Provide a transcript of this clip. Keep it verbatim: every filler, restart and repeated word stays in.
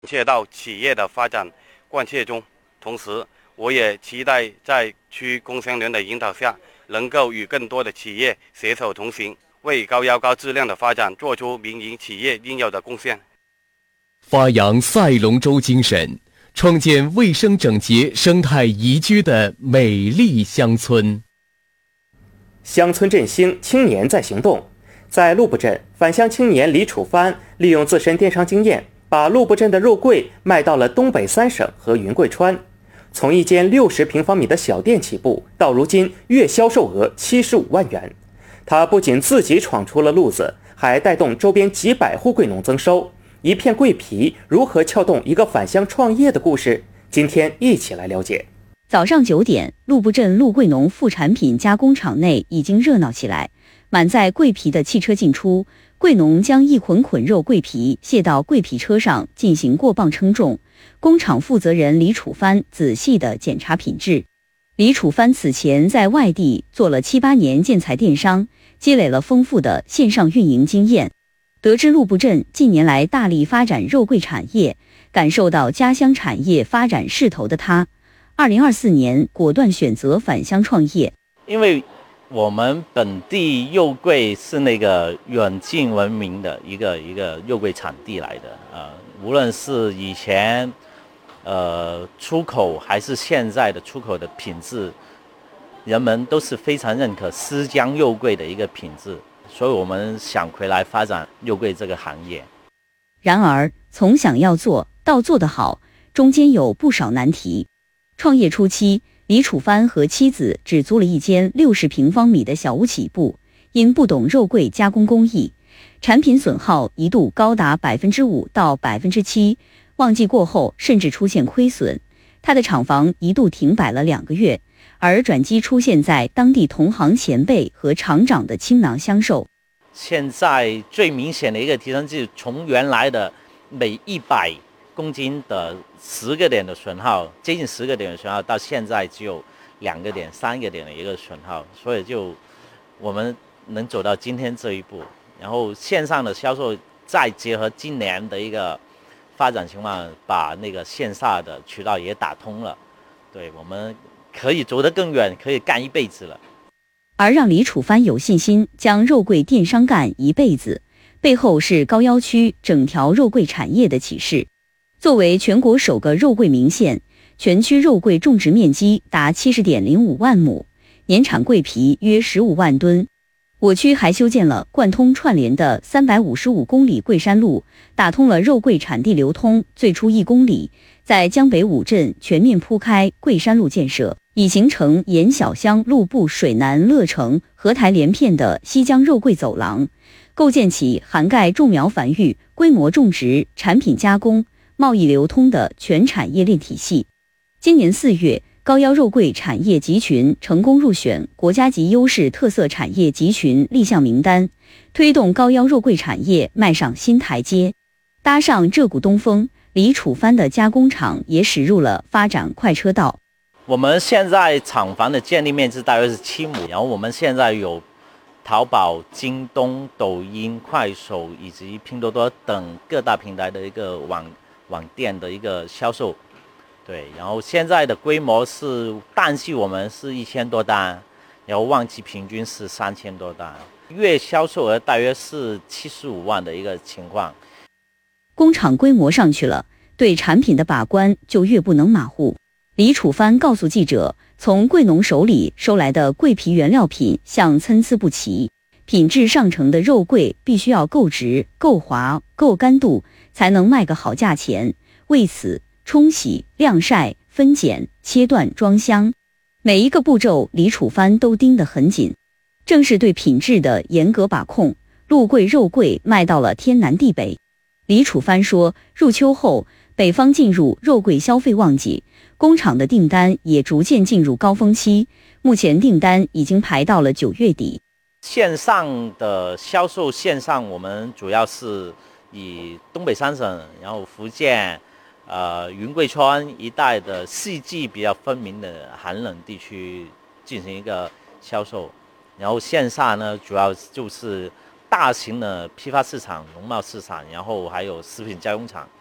切到企业的发展贯彻中。同时，我也期待在区工商联的引导下，能够与更多的企业携手同行，为高腰高质量的发展做出民营企业应有的贡献。 发扬赛龙舟精神，创建卫生整洁、生态宜居的美丽乡村。 乡村振兴，青年在行动。在陆埠镇，返乡青年李楚帆利用自身电商经验，把陆埠镇的肉桂卖到了东北三省和云贵川。从一间六十平方米的小店起步，到如今月销售额七十五万元。他不仅自己闯出了路子，还带动周边几百户贵农增收。一片桂皮如何撬动一个返乡创业的故事？今天一起来了解。 早上九点，陆埠镇陆桂农副产品加工厂内已经热闹起来，满载桂皮的汽车进出。桂农将一捆捆肉桂皮卸到桂皮车上进行过磅称重，工厂负责人李楚帆仔细地检查品质。李楚帆此前在外地做了七八年建材电商，积累了丰富的线上运营经验。得知陆埠镇近年来大力发展肉桂产业，感受到家乡产业发展势头的他，二零二四年果断选择返乡创业。 因为我们本地肉桂是那个远近闻名的一个一个肉桂产地来的，呃，无论是以前呃出口还是现在的出口的品质，人们都是非常认可丝江肉桂的一个品质，所以我们想回来发展肉桂这个行业。 然而，从想要做到做得好，中间有不少难题。创业初期，李楚帆和妻子只租了一间六十平方米的小屋起步，因不懂肉桂加工工艺，产品损耗一度高达百分之五到百分之七，旺季过后甚至出现亏损。他的厂房一度停摆了两个月，而转机出现在当地同行前辈和厂长的倾囊相授。 现在最明显的一个提升就是从原来的每一百公斤的十个点的损耗，接近十个点的损耗，到现在只有两个点、三个点的一个损耗，所以就我们能走到今天这一步。然后线上的销售再结合今年的一个发展情况，把那个线下的渠道也打通了，对，我们可以走得更远，可以干一辈子了。 而让李楚帆有信心将肉桂电商干一辈子，背后是高要区整条肉桂产业的启示。作为全国首个肉桂名县，全区肉桂种植面积达 七十点零五万亩，年产桂皮约十五万吨。我区还修建了贯通串联的三百五十五公里桂山路，打通了肉桂产地流通最初一公里，在江北五镇全面铺开桂山路建设，已形成沿小乡路部水南乐城合台连片的西江肉桂走廊，构建起涵盖种苗繁育、规模种植、产品加工、贸易流通的全产业链体系。今年四月，高腰肉桂产业集群成功入选国家级优势特色产业集群立项名单，推动高腰肉桂产业迈上新台阶。搭上这股东风，李楚帆的加工厂也驶入了发展快车道。 我们现在厂房的建立面积大约是七亩，然后我们现在有淘宝、京东、抖音、快手以及拼多多等各大平台的一个网网店的一个销售，对，然后现在的规模是淡季我们是一千多单，然后旺季平均是三千多单，月销售额大约是七十五万的一个情况。 工厂规模上去了，对产品的把关就越不能马虎。李楚帆告诉记者，从桂农手里收来的桂皮原料品像参差不齐，品质上乘的肉桂必须要够直、够滑、够干度，才能卖个好价钱。为此，冲洗、晾晒、分拣、切断、装箱，每一个步骤李楚帆都盯得很紧。正是对品质的严格把控，陆桂肉桂卖到了天南地北。李楚帆说，入秋后，北方进入肉桂消费旺季，工厂的订单也逐渐进入高峰期，目前订单已经排到了九月底。 线上的销售，线上我们主要是以东北三省，然后福建、呃云贵川一带的四季比较分明的寒冷地区进行一个销售，然后线下呢，主要就是大型的批发市场、农贸市场，然后还有食品加工厂。